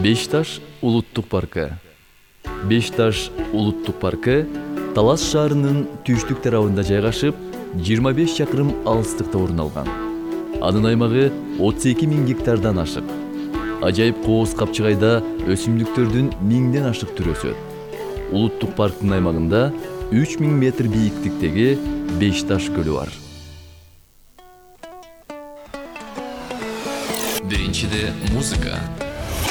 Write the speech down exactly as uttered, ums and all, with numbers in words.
Беш Таш улуттук паркы. Беш Таш улуттук паркы Талас шаарынын түштүк тарабында жайгашып, жыйырма беш чакырым алыстыкта орун алган. Анын аймагы отуз эки миң гектардан ашык. Ажайып кооз капчыгайда өсүмдүктөрдүн миңден ашык түрү өсөт. Улуттук парктын аймагында үч миң метр бийиктиктеги Беш Таш көлү бар. Биринчиде музыка.